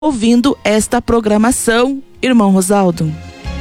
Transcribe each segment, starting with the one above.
ouvindo esta programação, irmão Rosaldo.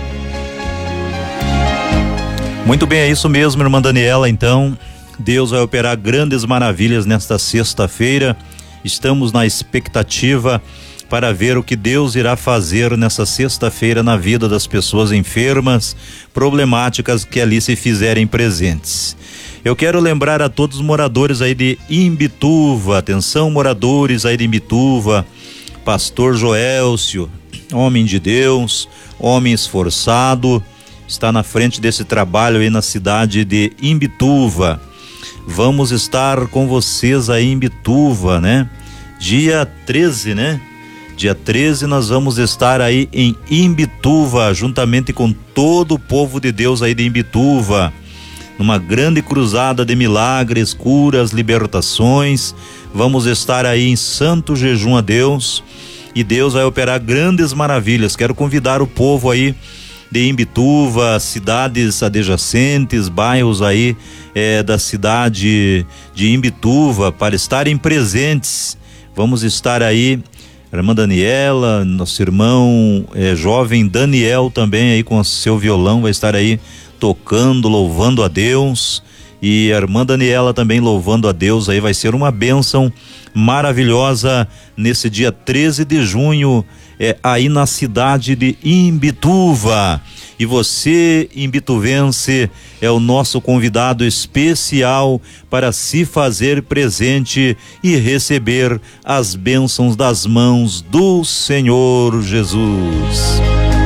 Muito bem, é isso mesmo, irmã Daniela. Então, Deus vai operar grandes maravilhas nesta sexta-feira. Estamos na expectativa para ver o que Deus irá fazer nessa sexta-feira na vida das pessoas enfermas, problemáticas que ali se fizerem presentes. Eu quero lembrar a todos os moradores aí de Imbituva, atenção moradores aí de Imbituva, pastor Joelcio, homem de Deus, homem esforçado, está na frente desse trabalho aí na cidade de Imbituva. Vamos estar com vocês aí em Imbituva, né? Dia 13, né? Dia 13 nós vamos estar aí em Imbituva, juntamente com todo o povo de Deus aí de Imbituva, numa grande cruzada de milagres, curas, libertações. Vamos estar aí em santo jejum a Deus, e Deus vai operar grandes maravilhas. Quero convidar o povo aí de Imbituva, cidades adjacentes, bairros aí da cidade de Imbituva, para estarem presentes. Vamos estar aí, irmã Daniela, nosso irmão jovem Daniel também aí com seu violão vai estar aí tocando, louvando a Deus, e a irmã Daniela também louvando a Deus. Aí vai ser uma bênção maravilhosa nesse dia 13 de junho, aí na cidade de Imbituva. E você, imbituvense, é o nosso convidado especial para se fazer presente e receber as bênçãos das mãos do Senhor Jesus.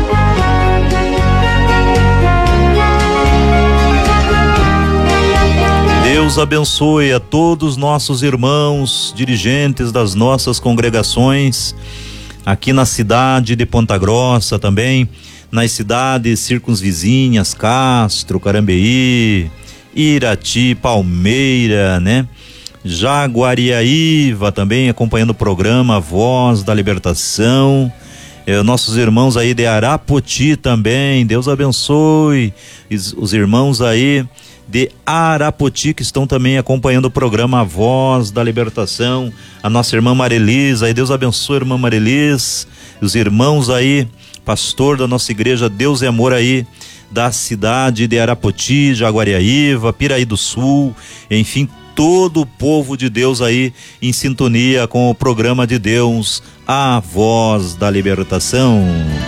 Deus abençoe a todos os nossos irmãos, dirigentes das nossas congregações, aqui na cidade de Ponta Grossa também, nas cidades circunvizinhas, Castro, Carambeí, Irati, Palmeira, né? Jaguariaíva também acompanhando o programa Voz da Libertação. Nossos irmãos aí de Arapoti também, Deus abençoe os irmãos aí de Arapoti que estão também acompanhando o programa Voz da Libertação. A nossa irmã Marelis, aí Deus abençoe a irmã Marelis, os irmãos aí, pastor da nossa igreja Deus é Amor aí da cidade de Arapoti, Jaguariaíva, Piraí do Sul, enfim, todo o povo de Deus aí em sintonia com o programa de Deus, a Voz da Libertação.